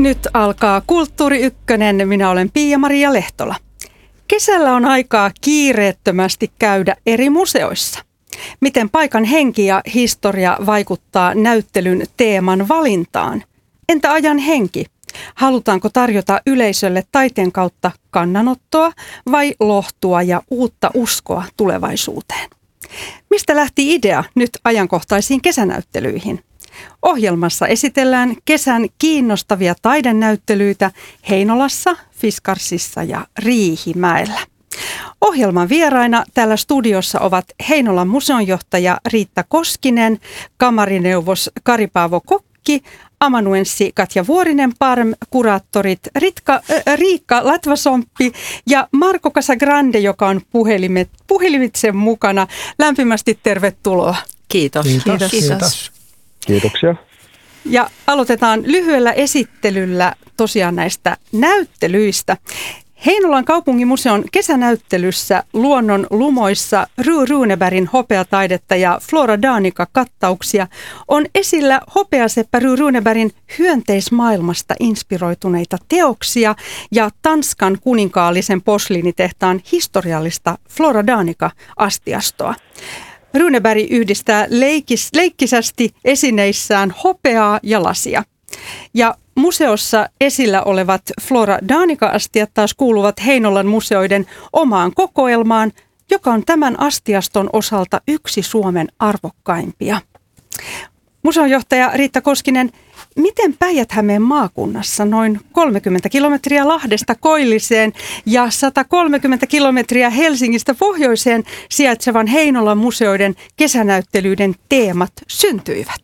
Nyt alkaa Kulttuuri Ykkönen. Minä olen Pia-Maria Lehtola. Kesällä on aikaa kiireettömästi käydä eri museoissa. Miten paikan henki ja historia vaikuttaa näyttelyn teeman valintaan? Entä ajan henki? Halutaanko tarjota yleisölle taiteen kautta kannanottoa vai lohtua ja uutta uskoa tulevaisuuteen? Mistä lähti idea nyt ajankohtaisiin kesänäyttelyihin? Ohjelmassa esitellään kesän kiinnostavia taidenäyttelyitä Heinolassa, Fiskarsissa ja Riihimäellä. Ohjelman vieraina täällä studiossa ovat Heinolan museonjohtaja Riitta Koskinen, kamarineuvos Kari-Paavo Kokki, amanuenssi Katja Vuorinen-Parm, kuraattorit Riikka Latvasomppi ja Marco Casagrande, joka on puhelimitse mukana. Lämpimästi tervetuloa. Kiitos. Kiitoksia. Ja aloitetaan lyhyellä esittelyllä tosiaan näistä näyttelyistä. Heinolan kaupunginmuseon kesänäyttelyssä Luonnon lumoissa Runebergin hopeataidetta ja Flora Danica-kattauksia on esillä hopeaseppä Runebergin hyönteismaailmasta inspiroituneita teoksia ja Tanskan kuninkaallisen posliinitehtaan historiallista Flora Danica-astiastoa. Runeberg yhdistää leikkisästi esineissään hopeaa ja lasia. Ja museossa esillä olevat Flora Danica-astiat taas kuuluvat Heinolan museoiden omaan kokoelmaan, joka on tämän astiaston osalta yksi Suomen arvokkaimpia. Museonjohtaja Riitta Koskinen, miten Päijät-Hämeen maakunnassa noin 30 kilometriä Lahdesta Koilliseen ja 130 kilometriä Helsingistä pohjoiseen sijaitsevan Heinolan museoiden kesänäyttelyiden teemat syntyivät?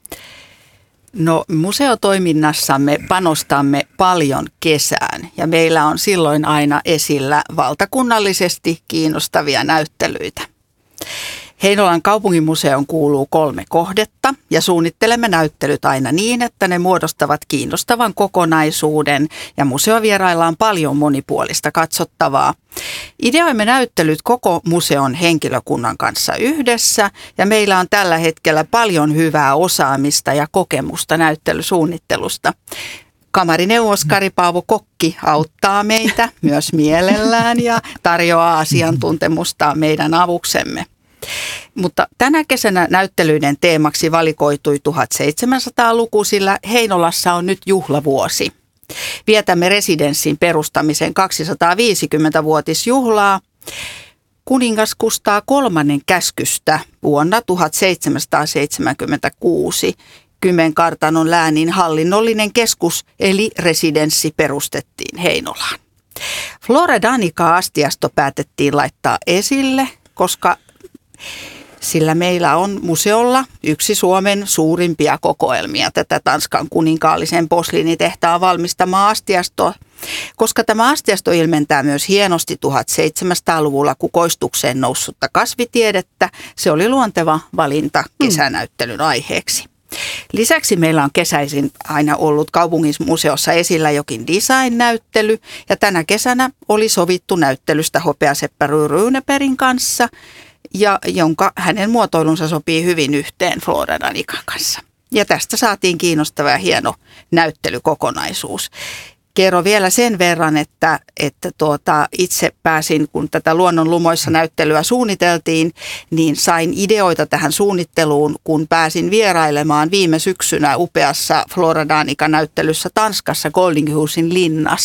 No, museotoiminnassamme panostamme paljon kesään ja meillä on silloin aina esillä valtakunnallisesti kiinnostavia näyttelyitä. Heinolan kaupunginmuseoon kuuluu 3 kohdetta ja suunnittelemme näyttelyt aina niin, että ne muodostavat kiinnostavan kokonaisuuden ja museovierailla on paljon monipuolista katsottavaa. Ideoimme näyttelyt koko museon henkilökunnan kanssa yhdessä ja meillä on tällä hetkellä paljon hyvää osaamista ja kokemusta näyttelysuunnittelusta. Kamarineuvos Kari-Paavo Kokki auttaa meitä myös mielellään ja tarjoaa asiantuntemusta meidän avuksemme. Mutta tänä kesänä näyttelyiden teemaksi valikoitui 1700-luku, sillä Heinolassa on nyt juhlavuosi. Vietämme residenssin perustamisen 250-vuotisjuhlaa kuningas Kustaa III käskystä vuonna 1776. Kymenkartanon läänin hallinnollinen keskus eli residenssi perustettiin Heinolaan. Flora Danica-astiasto päätettiin laittaa esille, koska sillä meillä on museolla yksi Suomen suurimpia kokoelmia tätä Tanskan kuninkaallisen posliinitehtaan valmistamaa astiastoa, koska tämä astiasto ilmentää myös hienosti 1700-luvulla kukoistukseen noussutta kasvitiedettä. Se oli luonteva valinta kesänäyttelyn aiheeksi. Lisäksi meillä on kesäisin aina ollut kaupunginmuseossa esillä jokin design-näyttely ja tänä kesänä oli sovittu näyttelystä hopeaseppä Runebergin kanssa, ja jonka hänen muotoilunsa sopii hyvin yhteen Flora Danican kanssa. Ja tästä saatiin kiinnostava ja hieno näyttelykokonaisuus. Kerron vielä sen verran, että itse pääsin, kun tätä Luonnon lumoissa näyttelyä suunniteltiin, niin sain ideoita tähän suunnitteluun, kun pääsin vierailemaan viime syksynä upeassa Flora Danica-näyttelyssä Tanskassa Goldinghusin linnassa.